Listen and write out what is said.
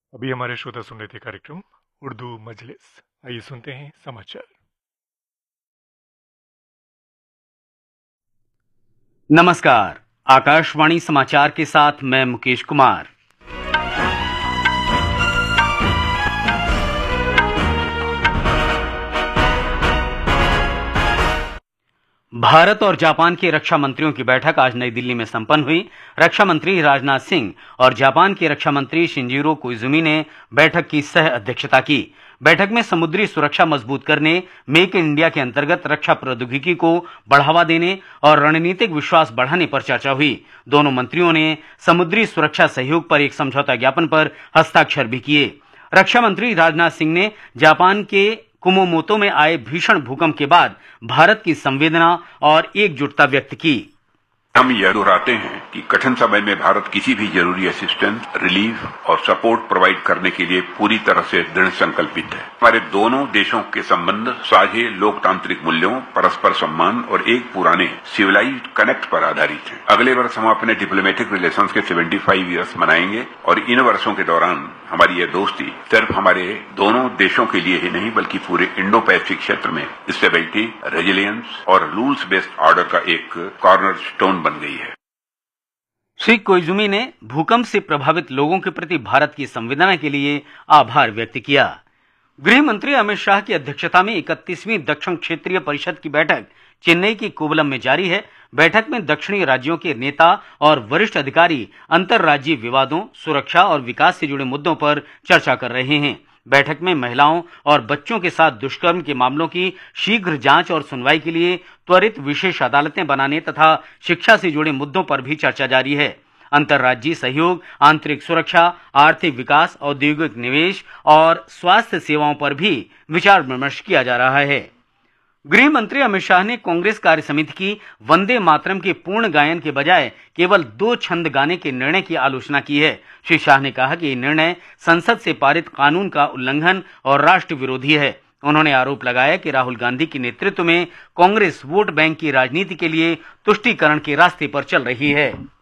अभी हमारे श्रोता सुन रहे थे कार्यक्रम उर्दू मजलिस। आइए सुनते हैं समाचार। नमस्कार, आकाशवाणी समाचार के साथ मैं मुकेश कुमार। भारत और जापान के रक्षा मंत्रियों की बैठक आज नई दिल्ली में संपन्न हुई। रक्षा मंत्री राजनाथ सिंह और जापान के रक्षा मंत्री शिंजिरो कोइजुमी ने बैठक की सह अध्यक्षता की। बैठक में समुद्री सुरक्षा मजबूत करने, मेक इन इंडिया के अंतर्गत रक्षा प्रौद्योगिकी को बढ़ावा देने और रणनीतिक विश्वास बढ़ाने पर चर्चा हुई। दोनों मंत्रियों ने समुद्री सुरक्षा सहयोग पर एक समझौता ज्ञापन पर हस्ताक्षर भी किए। रक्षा मंत्री राजनाथ सिंह ने जापान के कुमामोतो में आए भीषण भूकंप के बाद भारत की संवेदना और एकजुटता व्यक्त की। हम यह दोहराते हैं कि कठिन समय में भारत किसी भी जरूरी असिस्टेंस, रिलीफ और सपोर्ट प्रोवाइड करने के लिए पूरी तरह से दृढ़ संकल्पित है। हमारे दोनों देशों के संबंध साझे लोकतांत्रिक मूल्यों, परस्पर सम्मान और एक पुराने सिविलाइज्ड कनेक्ट पर आधारित है। अगले वर्ष हम अपने डिप्लोमेटिक रिलेशंस के 75 ईयर्स मनाएंगे और इन वर्षों के दौरान हमारी यह दोस्ती सिर्फ हमारे दोनों देशों के लिए ही नहीं बल्कि पूरे इंडो पैसिफिक क्षेत्र में स्टेबिलिटी, रेजिलियंस और रूल्स बेस्ड ऑर्डर का एक कॉर्नर स्टोन बन गई है। श्री कोइजुमी ने भूकंप से प्रभावित लोगों के प्रति भारत की संवेदना के लिए आभार व्यक्त किया। गृह मंत्री अमित शाह की अध्यक्षता में 31वीं दक्षिण क्षेत्रीय परिषद की बैठक चेन्नई की कोवलम में जारी है। बैठक में दक्षिणी राज्यों के नेता और वरिष्ठ अधिकारी अंतर्राज्यीय विवादों, सुरक्षा और विकास से जुड़े मुद्दों पर चर्चा कर रहे हैं। बैठक में महिलाओं और बच्चों के साथ दुष्कर्म के मामलों की शीघ्र जांच और सुनवाई के लिए त्वरित विशेष अदालतें बनाने तथा शिक्षा से जुड़े मुद्दों पर भी चर्चा जारी है। अंतर्राज्यीय सहयोग, आंतरिक सुरक्षा, आर्थिक विकास, औद्योगिक निवेश और स्वास्थ्य सेवाओं पर भी विचार विमर्श किया जा रहा है। गृह मंत्री अमित शाह ने कांग्रेस कार्य समिति की वंदे मातरम के पूर्ण गायन के बजाय केवल 2 छंद गाने के निर्णय की आलोचना की है। श्री शाह ने कहा कि ये निर्णय संसद से पारित कानून का उल्लंघन और राष्ट्र विरोधी है। उन्होंने आरोप लगाया कि राहुल गांधी के नेतृत्व में कांग्रेस वोट बैंक की राजनीति के लिए तुष्टीकरण के रास्ते पर चल रही है।